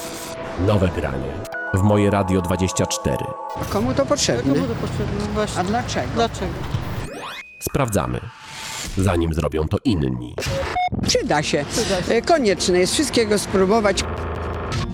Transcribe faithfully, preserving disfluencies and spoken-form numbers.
Nowe granie w Moje Radio dwadzieścia cztery. Komu to potrzebne? Komu to potrzebne? Właśnie. A dlaczego? Dlaczego? Sprawdzamy, zanim zrobią to inni. Przyda się. Przyda się. E, Konieczne jest wszystkiego spróbować.